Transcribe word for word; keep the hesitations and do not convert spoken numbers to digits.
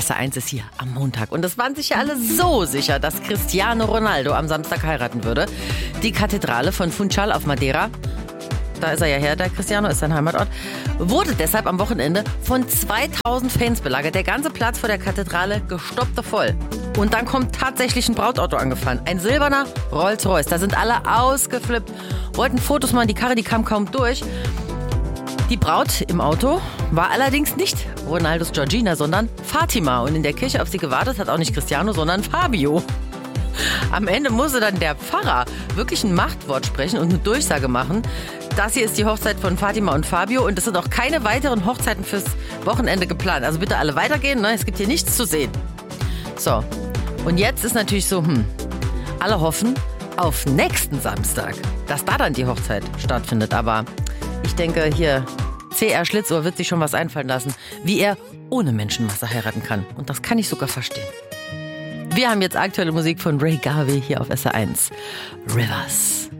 S R eins ist hier am Montag. Und es waren sich ja alle so sicher, dass Cristiano Ronaldo am Samstag heiraten würde. Die Kathedrale von Funchal auf Madeira, da ist er ja her, der Cristiano, ist sein Heimatort, wurde deshalb am Wochenende von zweitausend Fans belagert. Der ganze Platz vor der Kathedrale gestoppt voll. Und dann kommt tatsächlich ein Brautauto angefahren. Ein silberner Rolls-Royce. Da sind alle ausgeflippt, wollten Fotos machen, die Karre, die kam kaum durch. Die Braut im Auto war allerdings nicht Ronaldos Georgina, sondern Fatima. Und in der Kirche auf sie gewartet hat auch nicht Cristiano, sondern Fabio. Am Ende musste dann der Pfarrer wirklich ein Machtwort sprechen und eine Durchsage machen. Das hier ist die Hochzeit von Fatima und Fabio und es sind auch keine weiteren Hochzeiten fürs Wochenende geplant. Also bitte alle weitergehen, ne? Es gibt hier nichts zu sehen. So, und jetzt ist natürlich so, hm, alle hoffen auf nächsten Samstag, dass da dann die Hochzeit stattfindet. Aber ich denke, hier, C R Schlitzohr wird sich schon was einfallen lassen, wie er ohne Menschenmasse heiraten kann. Und das kann ich sogar verstehen. Wir haben jetzt aktuelle Musik von Ray Garvey hier auf S R eins. Rivers.